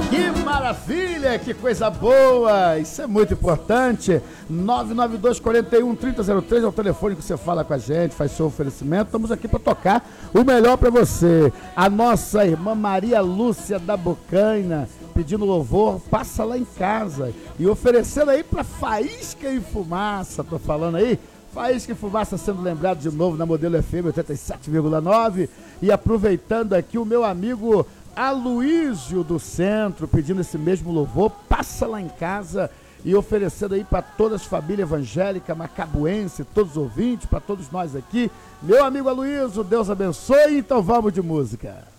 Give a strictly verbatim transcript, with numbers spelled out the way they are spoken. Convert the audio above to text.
Que maravilha, que coisa boa, isso é muito importante. Nove nove dois, quatro um, três zero zero três é o telefone que você fala com a gente, faz seu oferecimento. Estamos aqui para tocar o melhor para você. A nossa irmã Maria Lúcia da Bocaina pedindo louvor, passa lá em casa e oferecendo aí para Faísca e Fumaça, tô falando aí. Faísca e Fumaça sendo lembrado de novo na Modelo F M oitenta e sete vírgula nove. E aproveitando aqui o meu amigo Aloísio do Centro, pedindo esse mesmo louvor, passa lá em casa e oferecendo aí para todas as famílias evangélicas, macabuense, todos os ouvintes, para todos nós aqui. Meu amigo Aloísio, Deus abençoe, então vamos de música.